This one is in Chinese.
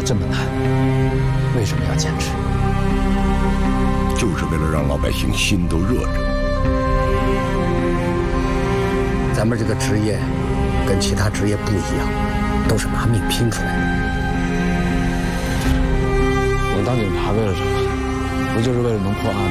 的这么难，为什么要坚持？ 就是为了让老百姓心都热着。 咱们这个职业跟其他职业不一样，都是拿命拼出来的。 我当警察为了什么？不就是为了能破案吗？